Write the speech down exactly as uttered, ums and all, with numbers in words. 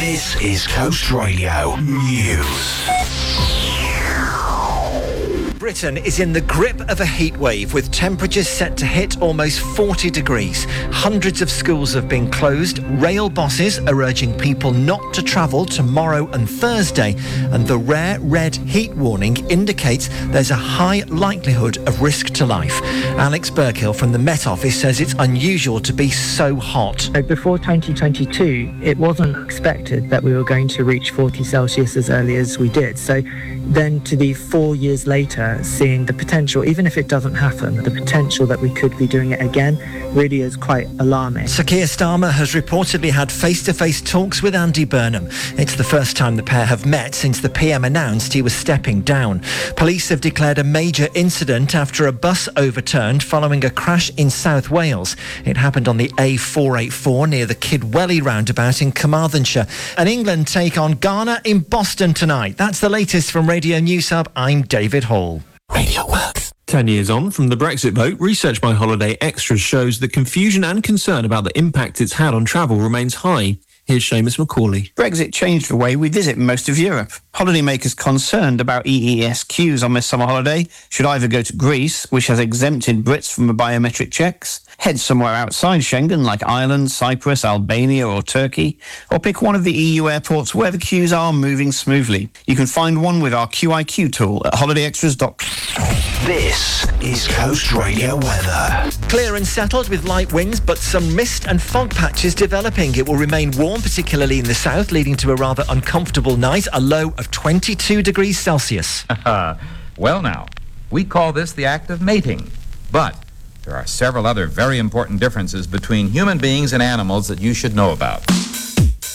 This is Coast Radio News. Britain is in the grip of a heat wave with temperatures set to hit almost forty degrees. Hundreds of schools have been closed. Rail bosses are urging people not to travel tomorrow and Thursday. And the rare red heat warning indicates there's a high likelihood of risk to life. Alex Burkill from the Met Office says it's unusual to be so hot. Before twenty twenty-two, it wasn't expected that we were going to reach forty Celsius as early as we did. So then to be four years later, seeing the potential, even if it doesn't happen, the potential that we could be doing it again really is quite alarming. Sir Keir Starmer has reportedly had face-to-face talks with Andy Burnham. It's the first time the pair have met since the P M announced he was stepping down. Police have declared a major incident after a bus overturned following a crash in South Wales. It happened on the A four eighty-four near the Kidwelly roundabout in Carmarthenshire. And England take on Ghana in Boston tonight. That's the latest from Radio News Hub. I'm David Hall. Radio Works. Ten years on from the Brexit vote, research by Holiday Extras shows that confusion and concern about the impact it's had on travel remains high. Here's Seamus Macaulay. Brexit changed the way we visit most of Europe. Holidaymakers concerned about E E S Qs on their summer holiday should either go to Greece, which has exempted Brits from the biometric checks, head somewhere outside Schengen like Ireland, Cyprus, Albania or Turkey, or pick one of the E U airports where the queues are moving smoothly. You can find one with our Q I Q tool at holiday extras dot com. This is Coast Radio weather. Clear and settled with light winds, but some mist and fog patches developing. It will remain warm, particularly in the south, leading to a rather uncomfortable night, a low of twenty-two degrees Celsius. Well now, we call this the act of mating, but there are several other very important differences between human beings and animals that you should know about.